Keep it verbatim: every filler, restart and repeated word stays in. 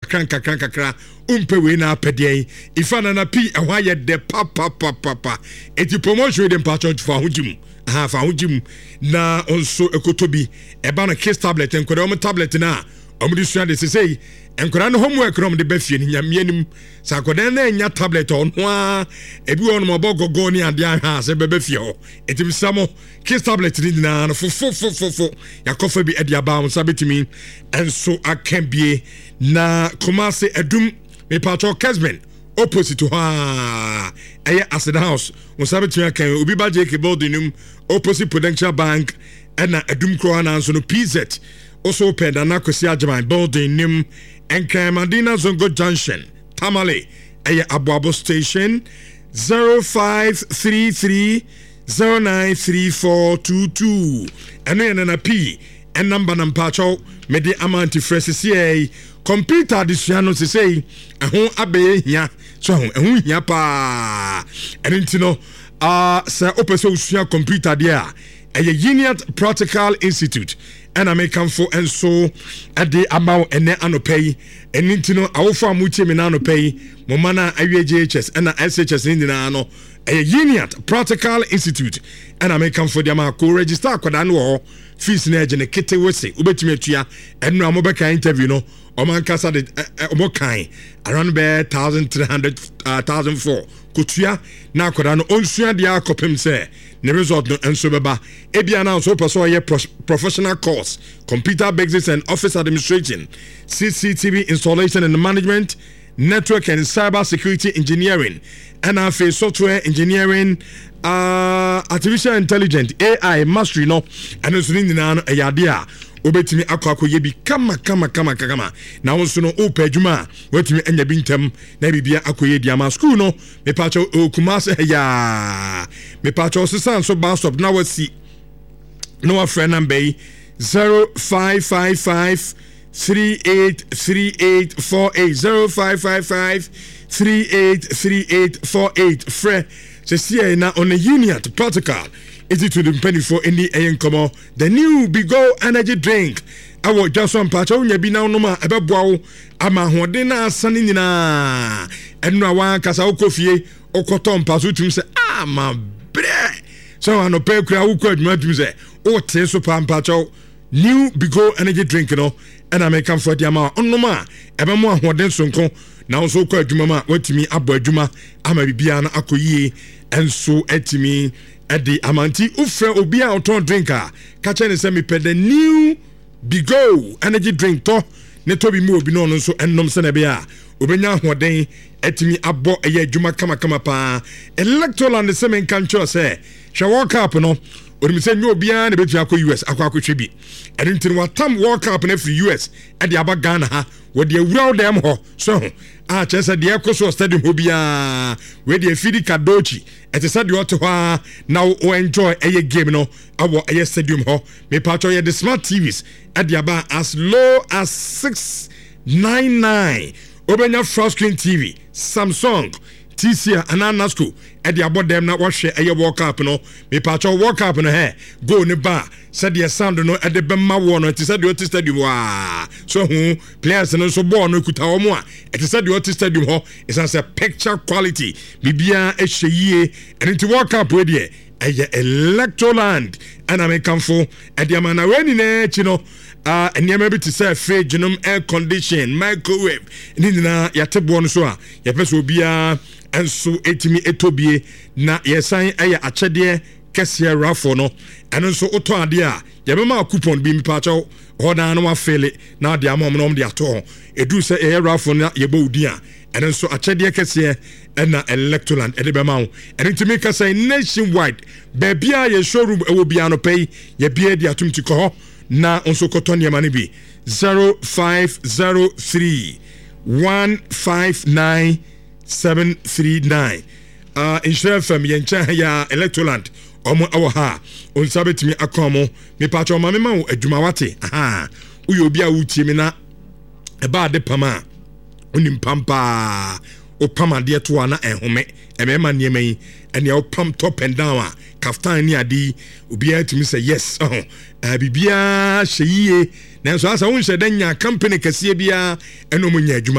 kakran kakran kakra umpe we na apede ifana na pi ehwa ye de papa papa papa eti promotion de mpacho fa hujim ha fa hujim na onso ekotobi eba na case tablet enkoda om tablet na omdi sua de sesei enkoda no homework rom de bafie ni nyamianim sakoda na nya tablet on ho a ebi won mo bogogo ni ade aha se bebafie ho etim samo case tablet ni na no fo fo fo fo yakofa bi ade aba am sabetimi enso akambie na Kumasi Edum me pacho Kesben opposite to ha eye Acid House on sabetimi akan obi ba J K building opposite Prudential Bank and na Edum Kro na so no P Z also open na Kwesi Ajaman building nim Enkai Madina Zongo Junction Tamale eye Abuabo station zero five three three zero nine three four two two eno ye na P and number nam pacho me de amanti fresh C computer disuano se sei ehun abe hia so ehun hia pa enintino ah se opeso usua computer dia eye Uniat Practical Institute and American for and so at the amount ene anopay enintino awofa amutie me na anopay mo mana awie J H S and S H S ni na no eye Uniat Practical Institute and American for the amako register akwada no ho fees na ejene kete wese ubetime atua enu amobeka interview no oman kasa de omokan around be one thousand three hundred uh, one thousand four kutua na akwada no onsua dia akopem se ne result no enso beba ebia na so person ye professional course computer basics and office administration C C T V installation and management network and cyber security engineering and afi software engineering uh artificial intelligence A I mastery no and so ni na no eyade a obetimi akwa ye bi kama kama kama kama na wonso no opa adwuma wetimi anya bi ntem na bibia akoye diama school no me pacho Kumasi ya me pacho sesan so bus stop na wasi no wa friend number zero five five five three eight three eight four eight zero five five five three eight three eight four eight fre se see na on a Uniat Practical is it to the penny for any ayen come the new Bigo energy drink awo Johnson Pacho nya bi na no ma ebeboa ama hode na asane nyina enu awan kasa okofie okotom paso tum se ah ma bre so ano pe kura ukwa adwuma tum se o te so pa Pacho new Bigo energy drink no and American for the ama onoma ebemo ahode sonko na so kwa adwuma ma watimi abo adwuma ama bibia na akoyie enso etimi edi amanti ufre obi a oton drinker kache ne se me pe the new Bigo energy drink to ne to bi mu obi no no so ennom se na be a obenya hoden etimi abo eye adwuma kama kama pa electoral ne se men kan cho se hwe world cup no odimi se nyo obi a ne betu akọ U S akọ akọtwe bi edintin watam world cup na free U S edi aba Ghana ha wo de awura dem ho so a chese de ekoso stadium ho bia we de fidi kadochi etese de oto ha na o enjoy eye game no awo eye stadium ho me pacho ye the smart T Vs edi aba as low as six ninety-nine obenya flat screen T V Samsung T C ananasco edi abo dem na wo hwe eye world cup no me pacho world cup no he go ne ba said the sound no at the bema wo no it said the stadium wa so hu players no so ball no kuta wo mo a it said the stadium ho is as a picture quality bibia e hweyie and into world cup we there eye electroland and American for at the man we ni na chi no ah eniema bi to say fridge no air condition microwave ni na yatebo no so a ye pese obia enso etimi etobie na yesan eye akyede kese rafo no eno nso oto ade a yebema coupon bi mpacho hoda na wa fele na de amom no de ato edu se eye rafo na yebo udi a eno nso akyede kese na electroland ede be ma wo eno ntimi kase nationwide bebia ye showroom ewo bia no pay ye bia di atumti ko na nso koton ye mane bi zero five zero three one five nine seven three nine uh insure fam ye ncha ya electroland omo awo ha on sabetimi akomo me pacho ma me ma adwuma wate aha uyo obi a wutie me na e ba de pama onim pampa o pama de to ana ehome e me ma niema yi ene o pam top and down a kaftan ni adi obi a timi say yes oh bibia hyeyiye nanso asa won hye danya company kase bia eno mo nya adwuma